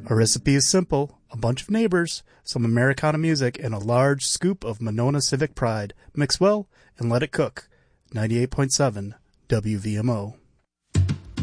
Our recipe is simple: a bunch of neighbors, some Americana music, and a large scoop of Monona Civic Pride. Mix well and let it cook. 98.7 WVMO.